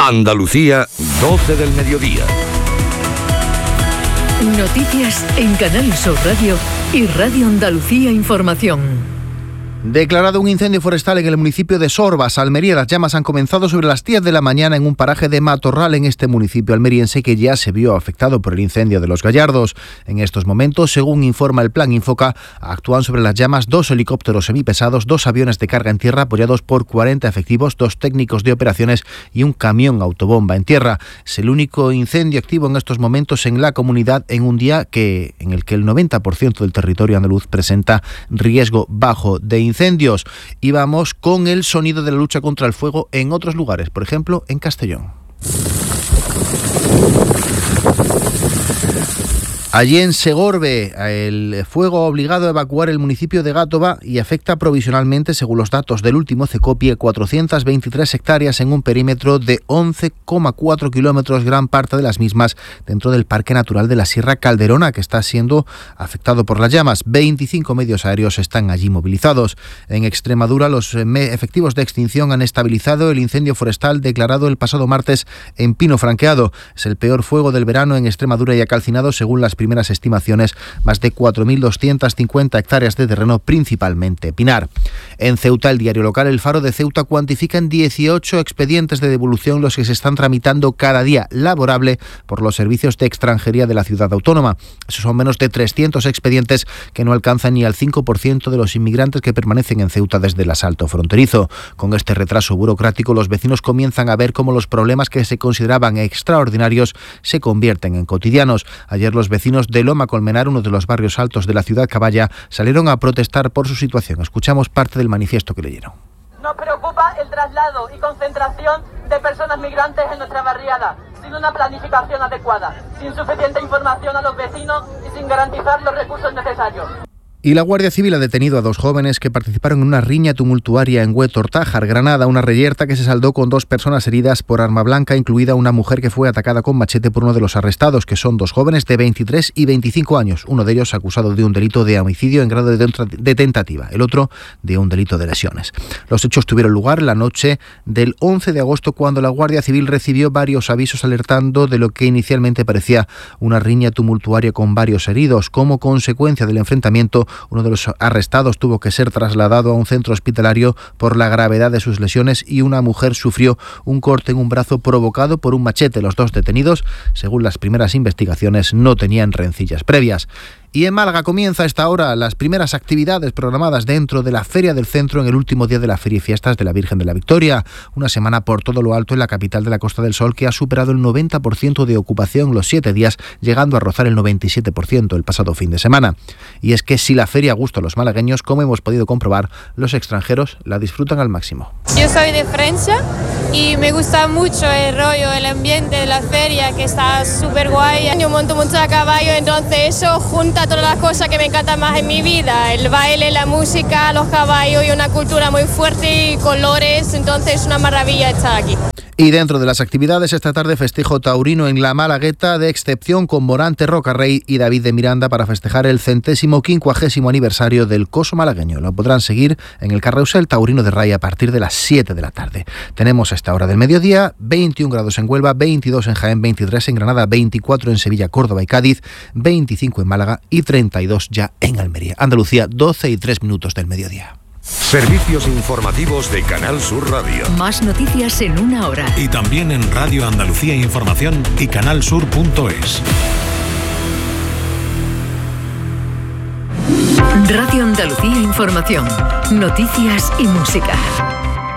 Andalucía, 12 del mediodía. Noticias en Canal Sur Radio y Radio Andalucía Información. Declarado un incendio forestal en el municipio de Sorbas, Almería. Las llamas han comenzado sobre las 10 de la mañana en un paraje de matorral en este municipio almeriense que ya se vio afectado por el incendio de Los Gallardos. En estos momentos, según informa el Plan Infoca, actúan sobre las llamas 2 helicópteros semipesados, 2 aviones de carga en tierra apoyados por 40 efectivos, 2 técnicos de operaciones y un camión autobomba en tierra. Es el único incendio activo en estos momentos en la comunidad en un día en el que el 90% del territorio andaluz presenta riesgo bajo de incendios. Y vamos con el sonido de la lucha contra el fuego en otros lugares, por ejemplo en Castellón. Allí en Segorbe, el fuego ha obligado a evacuar el municipio de Gátova y afecta provisionalmente, según los datos del último CECOPI, 423 hectáreas en un perímetro de 11,4 kilómetros, gran parte de las mismas dentro del Parque Natural de la Sierra Calderona, que está siendo afectado por las llamas. 25 medios aéreos están allí movilizados. En Extremadura, los efectivos de extinción han estabilizado el incendio forestal declarado el pasado martes en Pino Franqueado. Es el peor fuego del verano en Extremadura y ha calcinado, según las primeras estimaciones, más de 4.250 hectáreas de terreno, principalmente pinar. En Ceuta, el diario local El Faro de Ceuta cuantifica en 18 expedientes de devolución los que se están tramitando cada día laborable por los servicios de extranjería de la ciudad autónoma. Esos son menos de 300 expedientes que no alcanzan ni al 5% de los inmigrantes que permanecen en Ceuta desde el asalto fronterizo. Con este retraso burocrático, los vecinos comienzan a ver cómo los problemas que se consideraban extraordinarios se convierten en cotidianos. Ayer los vecinos de Loma Colmenar, uno de los barrios altos de la ciudad caballa, salieron a protestar por su situación. Escuchamos parte del manifiesto que leyeron. Nos preocupa el traslado y concentración de personas migrantes en nuestra barriada, sin una planificación adecuada, sin suficiente información a los vecinos y sin garantizar los recursos necesarios. Y la Guardia Civil ha detenido a 2 jóvenes que participaron en una riña tumultuaria en Huetortájar, Granada, una reyerta que se saldó con 2 personas heridas por arma blanca, incluida una mujer que fue atacada con machete por uno de los arrestados, que son 2 jóvenes de 23 y 25 años, uno de ellos acusado de un delito de homicidio en grado de tentativa, el otro de un delito de lesiones. Los hechos tuvieron lugar la noche del 11 de agosto, cuando la Guardia Civil recibió varios avisos alertando de lo que inicialmente parecía una riña tumultuaria con varios heridos. Como consecuencia del enfrentamiento, uno de los arrestados tuvo que ser trasladado a un centro hospitalario por la gravedad de sus lesiones y una mujer sufrió un corte en un brazo provocado por un machete. Los 2 detenidos, según las primeras investigaciones, no tenían rencillas previas. Y en Málaga comienza a esta hora las primeras actividades programadas dentro de la Feria del Centro en el último día de la Feria y Fiestas de la Virgen de la Victoria. Una semana por todo lo alto en la capital de la Costa del Sol, que ha superado el 90% de ocupación los 7 días, llegando a rozar el 97% el pasado fin de semana. Y es que si la feria gusta a los malagueños, como hemos podido comprobar, los extranjeros la disfrutan al máximo. Yo soy de Francia y me gusta mucho el rollo, el ambiente de la feria, que está súper guay. Yo monto mucho a caballo, entonces eso junta todas las cosas que me encantan más en mi vida: el baile, la música, los caballos y una cultura muy fuerte y colores. Entonces es una maravilla estar aquí. Y dentro de las actividades, esta tarde festejo taurino en la Malagueta de Excepción con Morante Rocarrey y David de Miranda para festejar el 150º aniversario del Coso malagueño. Lo podrán seguir en el Carrousel Taurino de Ray a partir de las 7 de la tarde. Tenemos a esta hora del mediodía 21 grados en Huelva, 22 en Jaén, 23 en Granada, 24 en Sevilla, Córdoba y Cádiz, 25 en Málaga y 32 ya en Almería. Andalucía, 12:03 del mediodía. Servicios informativos de Canal Sur Radio. Más noticias en una hora. Y también en Radio Andalucía Información y canalsur.es. Radio Andalucía Información. Noticias y música.